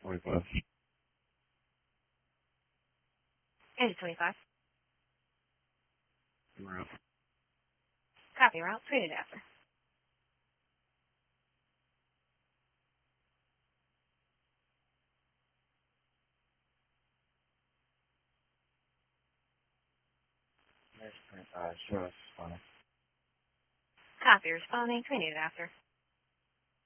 25. Engine 25. Route. Copy route. Treated after. There's 25. Show us 20. Copy responding. Treated after.